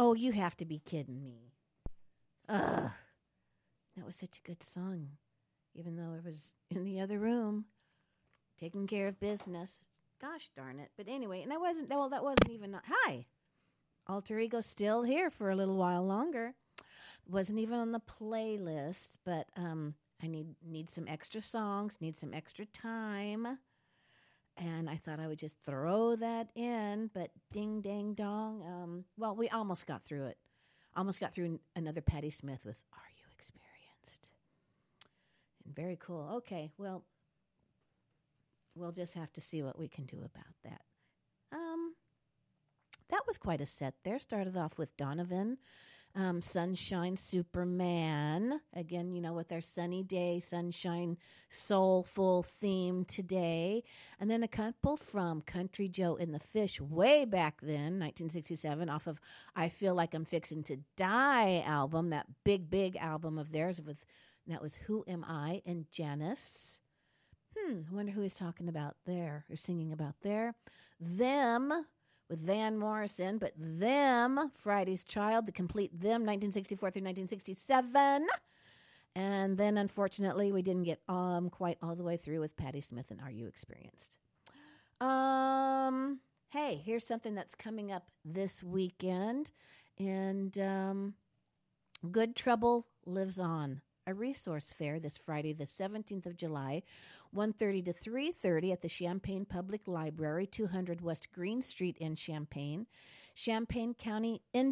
Oh, you have to be kidding me. Ugh. That was such a good song, even though it was in the other room, taking care of business. Gosh darn it. But anyway, and that wasn't even, hi. Alter Ego still here for a little while longer. Wasn't even on the playlist, but I need some extra songs, need some extra time. And I thought I would just throw that in, but ding, dang, dong. Well, we almost got through it. Almost got through another Patti Smith with Are You Experienced? And very cool. Okay, well, we'll just have to see what we can do about that. That was quite a set there. Started off with Donovan, Sunshine Superman. Again, with our sunny day, sunshine, soulful theme today. And then a couple from Country Joe and the Fish way back then, 1967, off of I Feel Like I'm Fixin' to Die album, that big album of theirs. That was Who Am I and Janice. I wonder who he's talking about there or singing about there. Them with Van Morrison, but Them, Friday's Child, the complete Them, 1964 through 1967. And then, unfortunately, we didn't get quite all the way through with Patti Smith and Are You Experienced? Hey, here's something that's coming up this weekend. And Good Trouble Lives On. A resource fair this Friday, the 17th of July, 1:30 to 3:30 at the Champaign Public Library, 200 West Green Street in Champaign. Champaign County